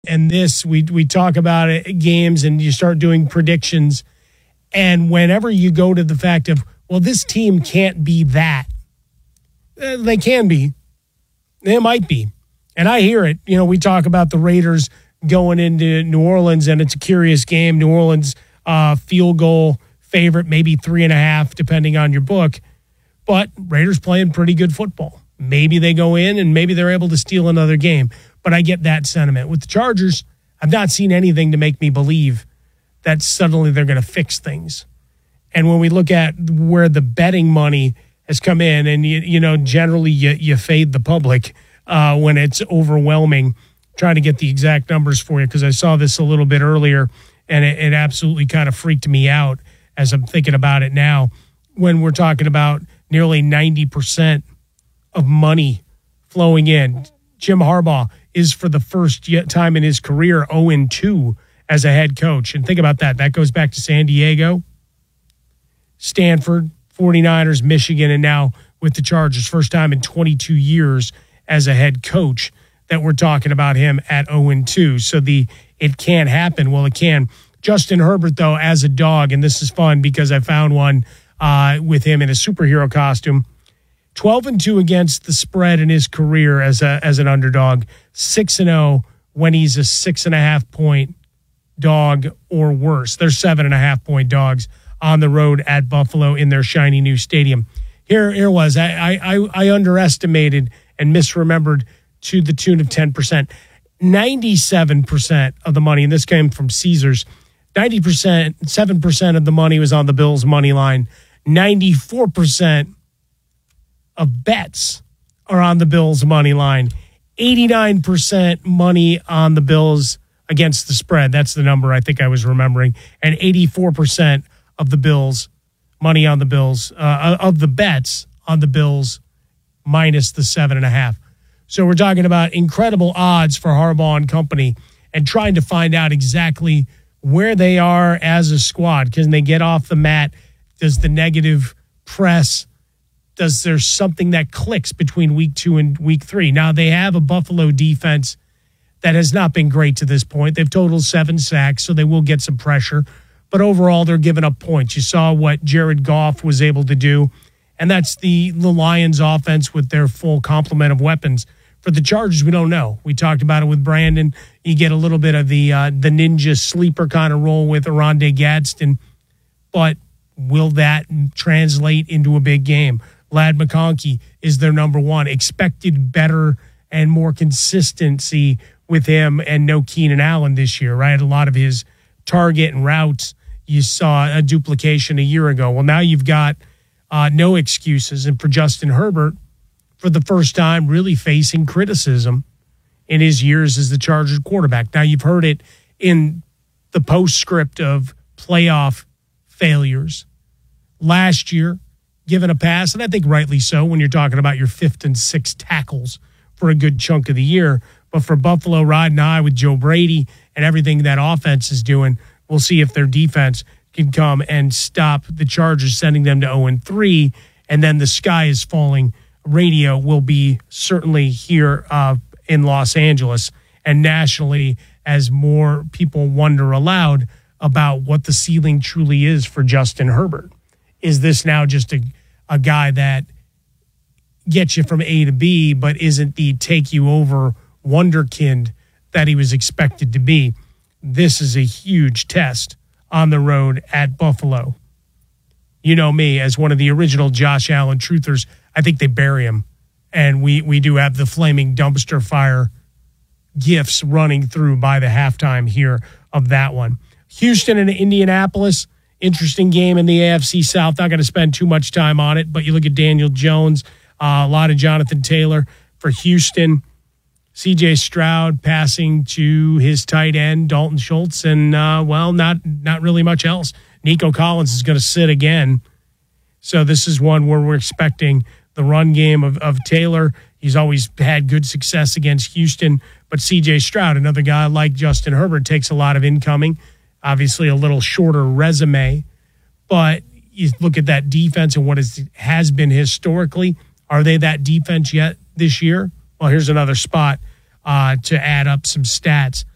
And this, we talk about it, games, and you start doing predictions. And whenever you go to the fact of, well, this team can't be that, they can be. They might be. And I hear it. You know, we talk about the Raiders going into New Orleans, and it's a curious game. New Orleans field goal favorite, maybe 3.5, depending on your book. But Raiders playing pretty good football. Maybe they go in, and maybe they're able to steal another game. But I get that sentiment. With the Chargers, I've not seen anything to make me believe that suddenly they're going to fix things. And when we look at where the betting money has come in, and you know, generally you fade the public when it's overwhelming, trying to get the exact numbers for you, because I saw this a little bit earlier, and it absolutely kind of freaked me out as I'm thinking about it now. When we're talking about nearly 90% of money flowing in, Jim Harbaugh is, for the first time in his career, 0-2 as a head coach. And think about that. That goes back to San Diego, Stanford, 49ers, Michigan, and now with the Chargers. First time in 22 years as a head coach that we're talking about him at 0-2. So it can't happen. Well, it can. Justin Herbert, though, as a dog, and this is fun because I found one with him in a superhero costume, 12-2 against the spread in his career as an underdog, 6-0 when he's a 6.5-point dog or worse. They're 7.5-point dogs on the road at Buffalo in their shiny new stadium. Here was I underestimated and misremembered to the tune of 10%. 97% of the money, and this came from Caesars, 7% of the money was on the Bills' money line. 94% of bets are on the Bills' money line. 89% money on the Bills against the spread. That's the number I think I was remembering. And 84% of the Bills, money on the Bills, of the bets on the Bills minus the 7.5. So we're talking about incredible odds for Harbaugh and company, and trying to find out exactly where they are as a squad. Can they get off the mat? Does the negative press, does there something that clicks between week 2 and week 3? Now, they have a Buffalo defense that has not been great to this point. They've totaled 7 sacks, so they will get some pressure. But overall, they're giving up points. You saw what Jared Goff was able to do, and that's the Lions offense with their full complement of weapons. For the Chargers, we don't know. We talked about it with Brandon. You get a little bit of the ninja sleeper kind of role with Oronde Gadsden, but will that translate into a big game? Ladd McConkey is their number one. Expected better and more consistency with him, and no Keenan Allen this year, right? A lot of his target and routes, you saw a duplication a year ago. Well, now you've got no excuses. And for Justin Herbert, for the first time, really facing criticism in his years as the Chargers quarterback. Now, you've heard it in the postscript of playoff failures. Last year, given a pass, and I think rightly so when you're talking about your 5th and 6th tackles for a good chunk of the year. But for Buffalo riding high with Joe Brady and everything that offense is doing, we'll see if their defense can come and stop the Chargers, sending them to 0-3, and then the sky is falling. Radio will be certainly here in Los Angeles and nationally as more people wonder aloud about what the ceiling truly is for Justin Herbert. Is this now just a guy that gets you from A to B, but isn't the take-you-over wonderkind that he was expected to be? This is a huge test on the road at Buffalo. You know me, as one of the original Josh Allen truthers, I think they bury him. And we do have the flaming dumpster fire gifts running through by the halftime here of that one. Houston and Indianapolis, interesting game in the AFC South. Not going to spend too much time on it, but you look at Daniel Jones, a lot of Jonathan Taylor for Houston. C.J. Stroud passing to his tight end, Dalton Schultz, and, not really much else. Nico Collins is going to sit again. So this is one where we're expecting the run game of Taylor. He's always had good success against Houston. But C.J. Stroud, another guy like Justin Herbert, takes a lot of incoming. Obviously a little shorter resume. But you look at that defense and what has been historically. Are they that defense yet this year? Well, here's another spot to add up some stats.